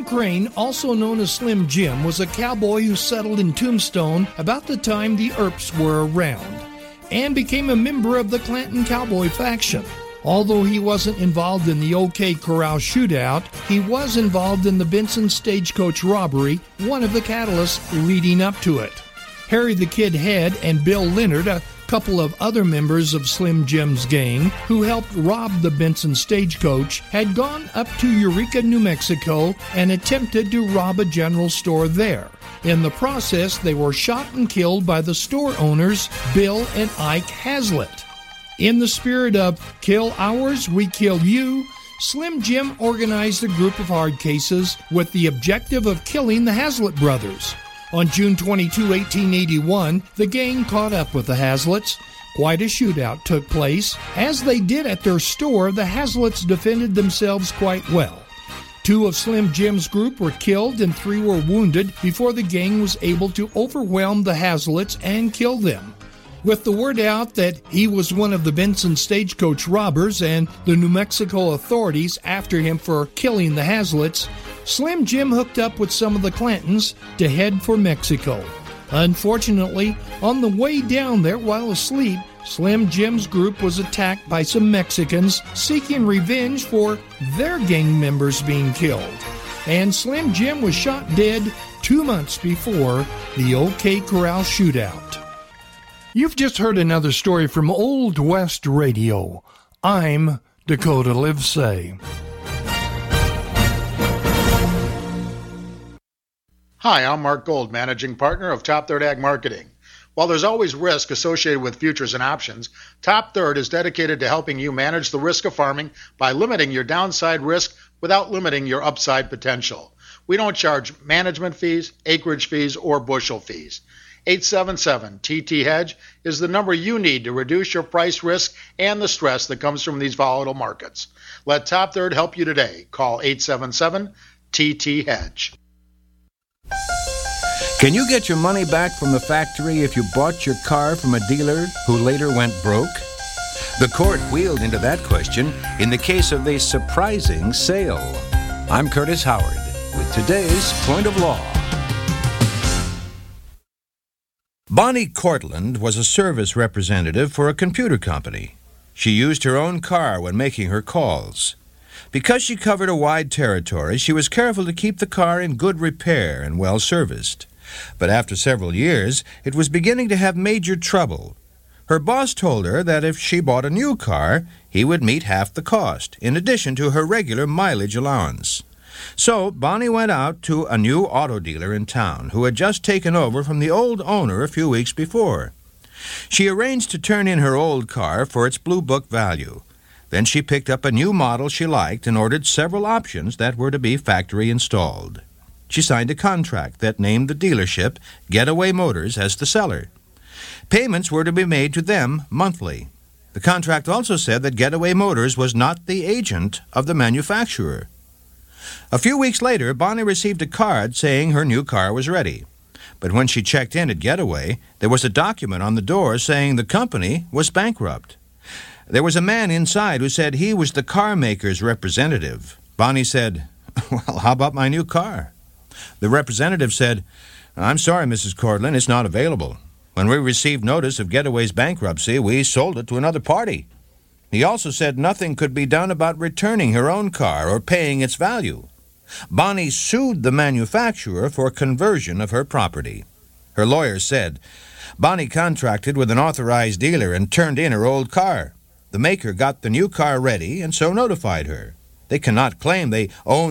Jim Crane, also known as Slim Jim, was a cowboy who settled in Tombstone about the time the Earps were around and became a member of the Clanton Cowboy faction. Although he wasn't involved in the OK Corral shootout, he was involved in the Benson stagecoach robbery, one of the catalysts leading up to it. Harry the Kid Head and Bill Leonard, a couple of other members of Slim Jim's gang who helped rob the Benson stagecoach, had gone up to Eureka, New Mexico and attempted to rob a general store there. In the process, they were shot and killed by the store owners, Bill and Ike Hazlitt. In the spirit of kill ours, we kill you, Slim Jim organized a group of hard cases with the objective of killing the Hazlitt brothers. On June 22, 1881, the gang caught up with the Hazlitts. Quite a shootout took place. As they did at their store, the Hazlitts defended themselves quite well. 2 of Slim Jim's group were killed and 3 were wounded before the gang was able to overwhelm the Hazlitts and kill them. With the word out that he was one of the Benson stagecoach robbers and the New Mexico authorities after him for killing the Hazlitts, Slim Jim hooked up with some of the Clantons to head for Mexico. Unfortunately, on the way down there while asleep, Slim Jim's group was attacked by some Mexicans seeking revenge for their gang members being killed. And Slim Jim was shot dead 2 months before the OK Corral shootout. You've just heard another story from Old West Radio. I'm Dakota Livesay. Hi, I'm Mark Gold, Managing Partner of Top Third Ag Marketing. While there's always risk associated with futures and options, Top Third is dedicated to helping you manage the risk of farming by limiting your downside risk without limiting your upside potential. We don't charge management fees, acreage fees, or bushel fees. 877-TT-HEDGE is the number you need to reduce your price risk and the stress that comes from these volatile markets. Let Top Third help you today. Call 877-TT-HEDGE. Can you get your money back from the factory if you bought your car from a dealer who later went broke? The court wheeled into that question in the case of a surprising sale. I'm Curtis Howard with today's Point of Law. Bonnie Cortland was a service representative for a computer company. She used her own car when making her calls. Because she covered a wide territory, she was careful to keep the car in good repair and well serviced. But after several years, it was beginning to have major trouble. Her boss told her that if she bought a new car, he would meet half the cost, in addition to her regular mileage allowance. So Bonnie went out to a new auto dealer in town who had just taken over from the old owner a few weeks before. She arranged to turn in her old car for its Blue Book value. Then she picked up a new model she liked and ordered several options that were to be factory installed. She signed a contract that named the dealership, Getaway Motors, as the seller. Payments were to be made to them monthly. The contract also said that Getaway Motors was not the agent of the manufacturer. A few weeks later, Bonnie received a card saying her new car was ready. But when she checked in at Getaway, there was a document on the door saying the company was bankrupt. There was a man inside who said he was the car maker's representative. Bonnie said, "Well, how about my new car?" The representative said, "I'm sorry, Mrs. Cortland, it's not available. When we received notice of Getaway's bankruptcy, we sold it to another party." He also said nothing could be done about returning her own car or paying its value. Bonnie sued the manufacturer for conversion of her property. Her lawyer said, Bonnie contracted with an authorized dealer and turned in her old car. The maker got the new car ready and so notified her. They cannot claim they own